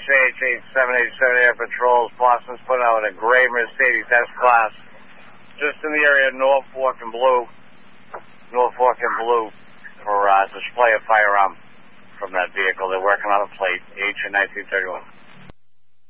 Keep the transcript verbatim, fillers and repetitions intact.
H eight seven eight seven Air Patrols. Boston's put out a gray Mercedes S-Class just in the area of Norfolk and Blue. Norfolk and Blue for uh, display of firearm from that vehicle. They're working on a plate, H in nineteen thirty-one.